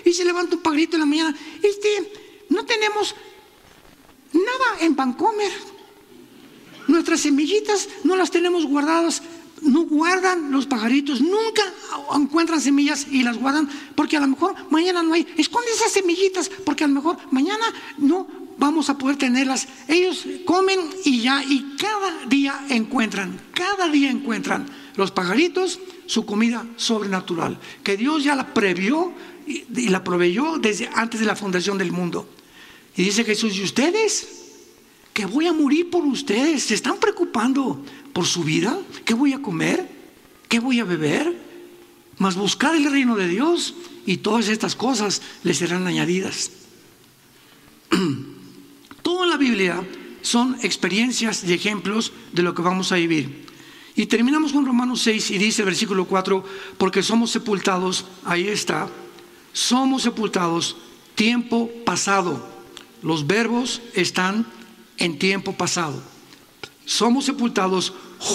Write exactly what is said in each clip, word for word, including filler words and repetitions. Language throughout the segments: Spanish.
y se levanta un pajarito en la mañana. Este, no tenemos nada en Vancomer. Nuestras semillitas no las tenemos guardadas. No guardan los pajaritos, nunca encuentran semillas y las guardan porque a lo mejor mañana no hay. Esconde esas semillitas porque a lo mejor mañana no vamos a poder tenerlas. Ellos comen y ya, y cada día encuentran, cada día encuentran los pajaritos su comida sobrenatural, que Dios ya la previó y, y la proveyó desde antes de la fundación del mundo. Y dice Jesús, ¿y ustedes? Que voy a morir por ustedes. ¿Se están preocupando por su vida? ¿Qué voy a comer? ¿Qué voy a beber? Mas buscad el reino de Dios y todas estas cosas les serán añadidas. Todo en la Biblia son experiencias y ejemplos de lo que vamos a vivir. Y terminamos con Romanos seis y dice el versículo cuatro, porque somos sepultados, ahí está, somos sepultados tiempo pasado. Los verbos están en tiempo pasado. Somos sepultados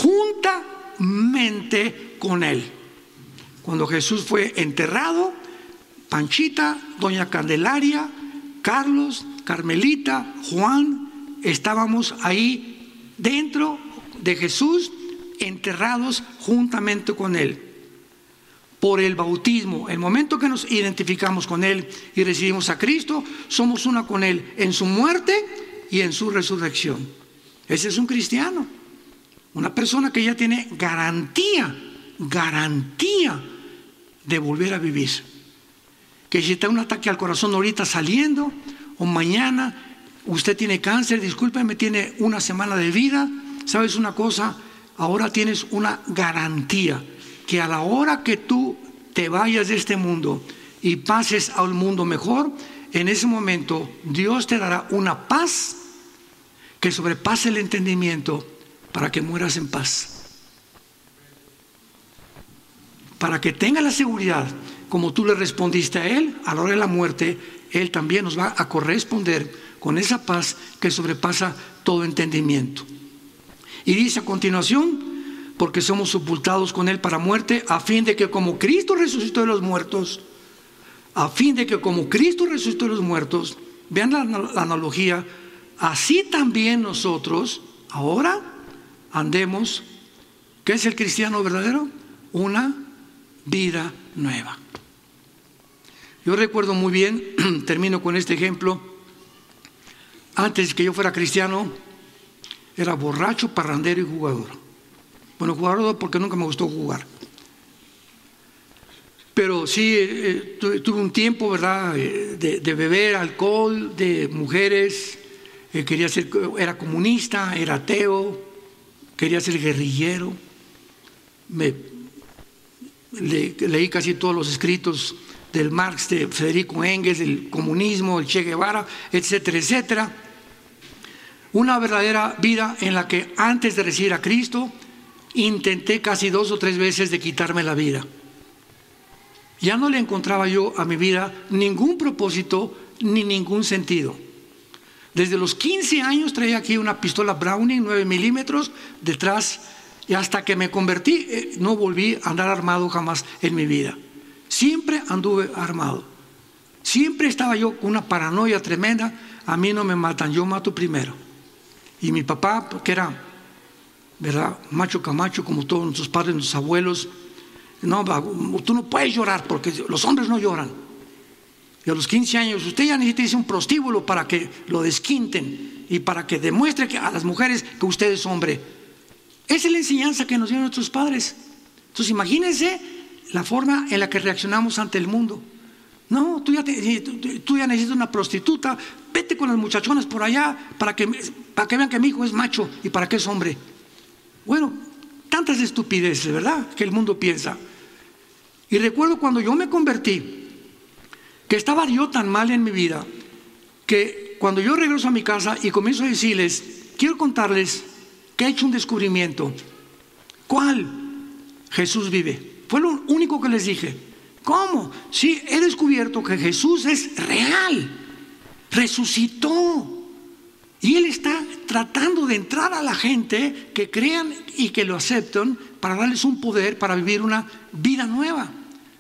juntamente con Él. Cuando Jesús fue enterrado, Panchita, Doña Candelaria, Carlos, Carmelita, Juan, estábamos ahí dentro de Jesús, enterrados juntamente con Él. Por el bautismo, el momento que nos identificamos con Él y recibimos a Cristo, somos una con Él en su muerte y en su resurrección. Ese es un cristiano, una persona que ya tiene garantía, garantía de volver a vivir. Que si está un ataque al corazón ahorita saliendo, o mañana usted tiene cáncer, discúlpeme, tiene una semana de vida, ¿sabes una cosa? Ahora tienes una garantía que a la hora que tú te vayas de este mundo y pases a un mundo mejor, en ese momento Dios te dará una paz que sobrepase el entendimiento para que mueras en paz. Para que tenga la seguridad, como tú le respondiste a Él, a la hora de la muerte, Él también nos va a corresponder con esa paz que sobrepasa todo entendimiento. Y dice a continuación, porque somos sepultados con Él para muerte, a fin de que como Cristo resucitó de los muertos, a fin de que como Cristo resucitó de los muertos, vean la, la analogía, así también nosotros ahora andemos. ¿Qué es el cristiano verdadero? Una vida nueva. Yo recuerdo muy bien, termino con este ejemplo, antes que yo fuera cristiano, era borracho, parrandero y jugador. Bueno, jugador porque nunca me gustó jugar. Pero sí, eh, tuve un tiempo, ¿verdad?, de, de beber alcohol, de mujeres, eh, quería ser, era comunista, era ateo, quería ser guerrillero. Me, le, leí casi todos los escritos del Marx, de Federico Engels, del comunismo, el Che Guevara, etcétera, etcétera. Una verdadera vida en la que antes de recibir a Cristo intenté casi dos o tres veces de quitarme la vida. Ya no le encontraba yo a mi vida ningún propósito ni ningún sentido. Desde los quince años traía aquí una pistola Browning nueve milímetros detrás, y hasta que me convertí eh, no volví a andar armado jamás en mi vida. Siempre anduve armado. Siempre estaba yo con una paranoia tremenda. A mí no me matan, yo mato primero. Y mi papá, que era, ¿verdad?, macho camacho, como todos nuestros padres, nuestros abuelos, no, tú no puedes llorar porque los hombres no lloran. Y a los quince años, usted ya necesita irse a un prostíbulo para que lo desquinten y para que demuestre que a las mujeres que usted es hombre. Esa es la enseñanza que nos dieron nuestros padres. Entonces imagínense la forma en la que reaccionamos ante el mundo. No, tú ya, te, tú ya necesitas una prostituta, vete con las muchachonas por allá para que, para que vean que mi hijo es macho y para que es hombre. Bueno, tantas estupideces, ¿verdad?, que el mundo piensa. Y recuerdo cuando yo me convertí, que estaba yo tan mal en mi vida, que cuando yo regreso a mi casa y comienzo a decirles, quiero contarles que he hecho un descubrimiento. ¿Cuál? Jesús vive. Fue lo único que les dije. ¿Cómo? Sí, he descubierto que Jesús es real, resucitó, y Él está tratando de entrar a la gente que crean y que lo acepten para darles un poder para vivir una vida nueva.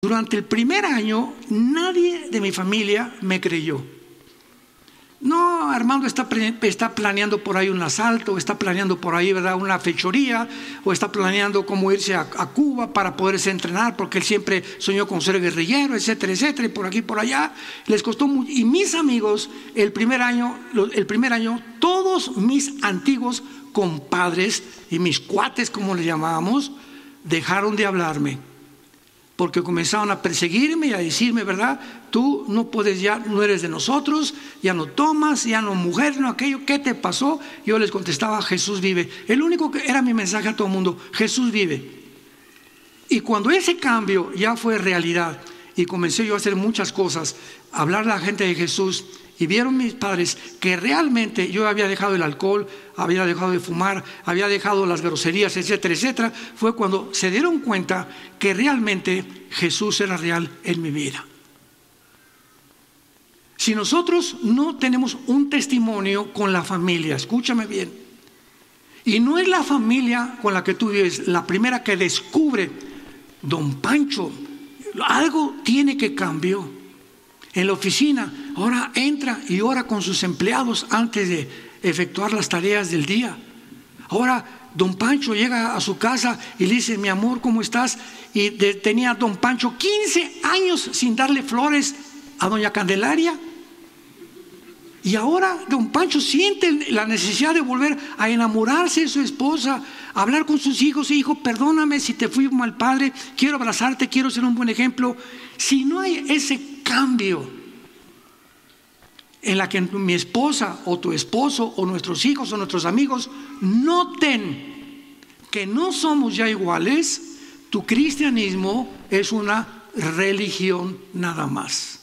durante el primer año nadie de mi familia me creyó. No, Armando está, está planeando por ahí un asalto, está planeando por ahí, ¿verdad?, una fechoría, o está planeando cómo irse a, a Cuba para poderse entrenar, porque él siempre soñó con ser guerrillero, etcétera, etcétera, y por aquí, por allá. Les costó mucho. Y mis amigos, el primer año, el primer año, todos mis antiguos compadres y mis cuates, como les llamábamos, dejaron de hablarme, porque comenzaron a perseguirme y a decirme, ¿verdad?, tú no puedes, ya no eres de nosotros, ya no tomas, ya no mujer, no aquello, ¿qué te pasó? Yo les contestaba, Jesús vive. El único que era mi mensaje a todo el mundo, Jesús vive. Y cuando ese cambio ya fue realidad y comencé yo a hacer muchas cosas, a hablar a la gente de Jesús, y vieron mis padres que realmente yo había dejado el alcohol, había dejado de fumar, había dejado las groserías, etcétera, etcétera, fue cuando se dieron cuenta que realmente Jesús era real en mi vida. Si nosotros no tenemos un testimonio con la familia, escúchame bien, y no es la familia con la que tú vives la primera que descubre, don Pancho, algo tiene que cambiar. En la oficina, ahora entra y ora con sus empleados antes de efectuar las tareas del día. Ahora don Pancho llega a su casa y le dice, mi amor, ¿cómo estás? Y de, tenía don Pancho quince años sin darle flores a doña Candelaria. Y ahora don Pancho siente la necesidad de volver a enamorarse de su esposa, a hablar con sus hijos. Hijo, perdóname si te fui mal padre, quiero abrazarte, quiero ser un buen ejemplo. Si no hay ese cambio en la que mi esposa o tu esposo o nuestros hijos o nuestros amigos noten que no somos ya iguales, tu cristianismo es una religión nada más.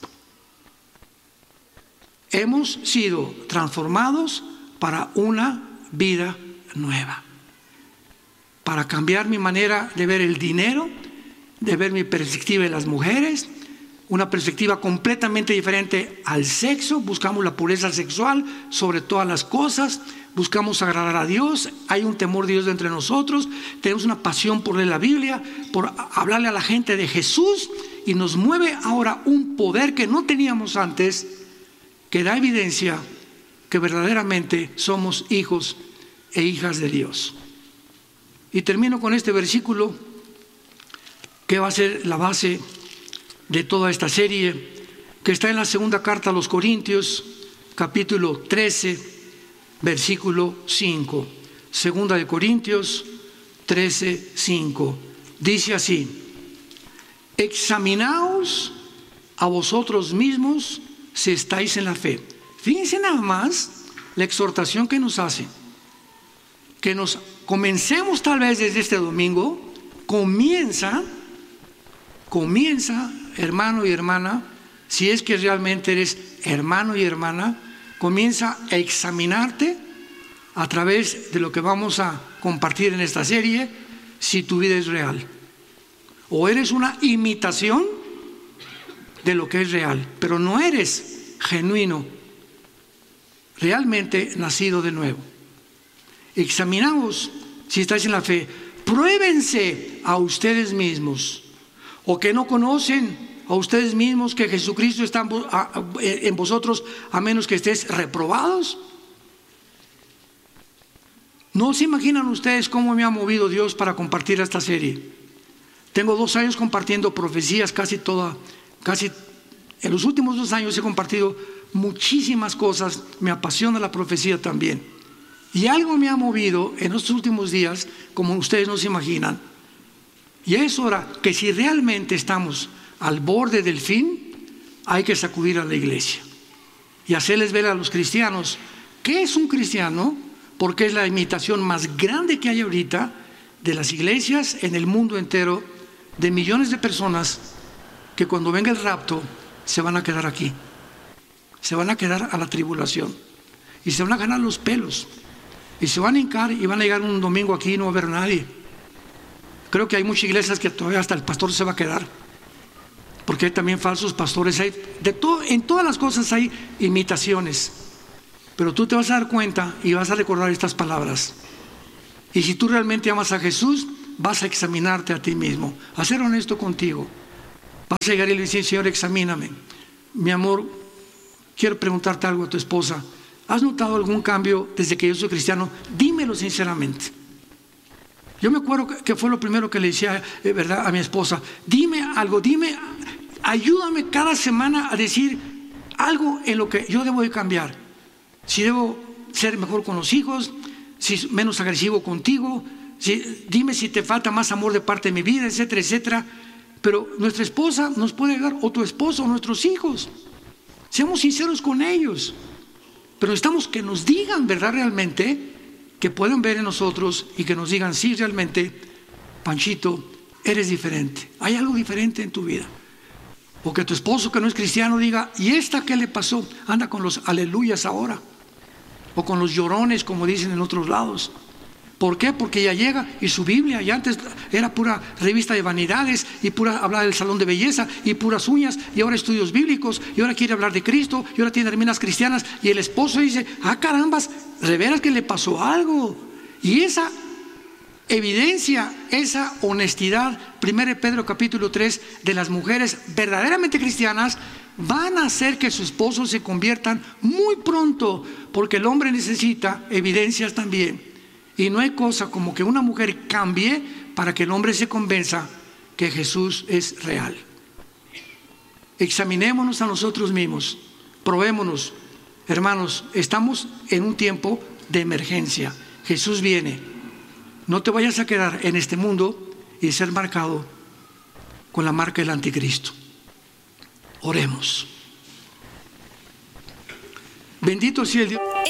Hemos sido transformados para una vida nueva, para cambiar mi manera de ver el dinero, de ver mi perspectiva de las mujeres, una perspectiva completamente diferente al sexo. Buscamos la pureza sexual sobre todas las cosas, buscamos agradar a Dios, hay un temor de Dios entre nosotros, tenemos una pasión por leer la Biblia, por hablarle a la gente de Jesús, y nos mueve ahora un poder que no teníamos antes, que da evidencia que verdaderamente somos hijos e hijas de Dios. Y termino con este versículo que va a ser la base de toda esta serie, que está en la segunda carta a los Corintios, capítulo trece, versículo cinco. Segunda de Corintios trece, cinco. Dice así: examinaos a vosotros mismos si estáis en la fe. Fíjense nada más la exhortación que nos hace, que nos comencemos tal vez desde este domingo, comienza, comienza, hermano y hermana, si es que realmente eres hermano y hermana, comienza a examinarte a través de lo que vamos a compartir en esta serie, si tu vida es real, o eres una imitación de lo que es real, pero no eres genuino, realmente nacido de nuevo. Examinaos si estáis en la fe, pruébense a ustedes mismos, o que no conocen a ustedes mismos que Jesucristo está en vosotros, a menos que estéis reprobados. ¿No se imaginan ustedes cómo me ha movido Dios para compartir esta serie? Tengo dos años compartiendo profecías, casi toda, casi en los últimos dos años he compartido muchísimas cosas, me apasiona la profecía también. Y algo me ha movido en estos últimos días, como ustedes no se imaginan. Y es hora que, si realmente estamos al borde del fin, hay que sacudir a la iglesia y hacerles ver a los cristianos qué es un cristiano, porque es la imitación más grande que hay ahorita de las iglesias en el mundo entero, de millones de personas que cuando venga el rapto se van a quedar aquí, se van a quedar a la tribulación y se van a ganar los pelos y se van a hincar y van a llegar un domingo aquí y no va a haber nadie. Creo que hay muchas iglesias que todavía hasta el pastor se va a quedar, porque hay también falsos pastores. Hay de todo, en todas las cosas hay imitaciones, pero tú te vas a dar cuenta y vas a recordar estas palabras. Y si tú realmente amas a Jesús, vas a examinarte a ti mismo, a ser honesto contigo. Vas a llegar y le dices: Señor, examíname. Mi amor, quiero preguntarte algo a tu esposa. ¿Has notado algún cambio desde que yo soy cristiano? Dímelo sinceramente. Yo me acuerdo que fue lo primero que le decía, eh, ¿verdad?, a mi esposa. Dime algo, dime, ayúdame cada semana a decir algo en lo que yo debo de cambiar. Si debo ser mejor con los hijos, si menos agresivo contigo, si, dime si te falta más amor de parte de mi vida, etcétera, etcétera. Pero nuestra esposa nos puede ayudar, o tu esposo, o nuestros hijos. Seamos sinceros con ellos. Pero necesitamos que nos digan, ¿verdad?, realmente, que puedan ver en nosotros y que nos digan: sí, realmente, Panchito, eres diferente. Hay algo diferente en tu vida. O que tu esposo, que no es cristiano, diga: ¿y esta qué le pasó? Anda con los aleluyas ahora. O con los llorones, como dicen en otros lados. ¿Por qué? Porque ella llega y su Biblia, y antes era pura revista de vanidades, y pura hablar del salón de belleza, y puras uñas, y ahora estudios bíblicos, y ahora quiere hablar de Cristo, y ahora tiene hermanas cristianas, y el esposo dice: ah, carambas, de veras que le pasó algo. Y esa evidencia, esa honestidad, primero de Pedro capítulo tres, de las mujeres verdaderamente cristianas, van a hacer que su esposo se conviertan muy pronto, porque el hombre necesita evidencias también. Y no hay cosa como que una mujer cambie para que el hombre se convenza que Jesús es real. Examinémonos a nosotros mismos, probémonos. Hermanos, estamos en un tiempo de emergencia. Jesús viene. No te vayas a quedar en este mundo y ser marcado con la marca del anticristo. Oremos. Bendito sea el Dios.